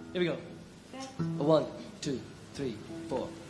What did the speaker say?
Here we go. Okay. 1, 2, 3, 4.